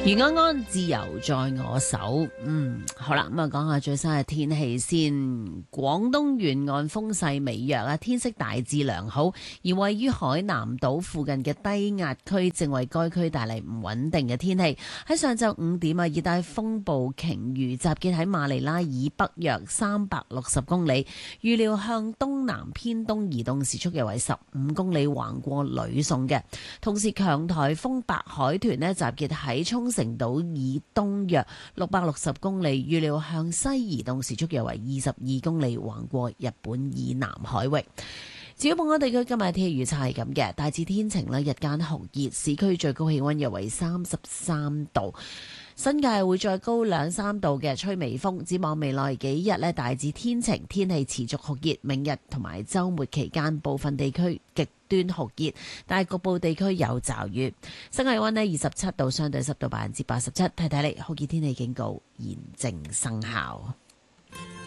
余安安，自由在我手。好啦，咁啊講下最新嘅天氣先。廣東沿岸風勢微弱啊，天色大致良好。而位於海南島附近嘅低壓區正為該區帶嚟唔穩定嘅天氣。喺上晝5點啊，熱帶風暴鯨魚集結喺馬尼拉以北約360公里，預料向東南偏東移動，時速約為15公里，橫過呂宋嘅。同時強颱風白海豚呢，集結喺沖繩島以東約660公里，預料向西移動，時速約為22公里，橫過日本以南海域。至於本港地區今日天氣預測係咁嘅，大致天晴啦，日間酷熱，市區最高氣溫約為33度。新界會再高2-3度嘅，吹微風。展望未來幾日呢，大致天晴，天氣持續酷熱。明日同埋週末期間，部分地區極端酷熱，但係局部地區有驟雨。新界溫呢27度，相對濕度87%。睇睇你酷熱天氣警告現正生效。